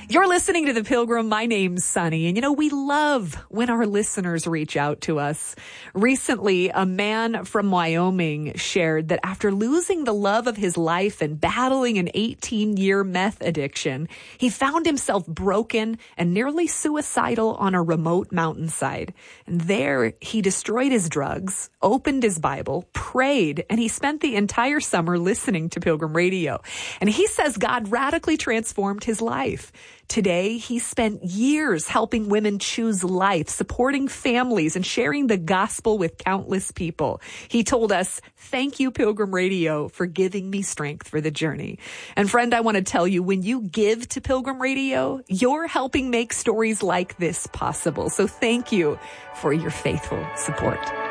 You're listening to The Pilgrim. My name's Sunny. And we love when our listeners reach out to us. Recently, a man from Wyoming shared that after losing the love of his life and battling an 18-year meth addiction, he found himself broken and nearly suicidal on a remote mountainside. And there, he destroyed his drugs, opened his Bible, prayed, and he spent the entire summer listening to Pilgrim Radio. And he says God radically transformed his life. Today, he spent years helping women choose life, supporting families, and sharing the gospel with countless people. He told us, "Thank you, Pilgrim Radio, for giving me strength for the journey." And friend, I want to tell you, when you give to Pilgrim Radio, you're helping make stories like this possible. So thank you for your faithful support.